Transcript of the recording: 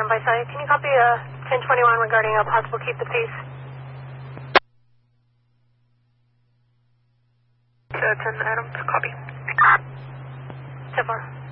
standby. Sorry, can you copy 1021 regarding a possible keep the peace? 10 Adams, copy. 10-4.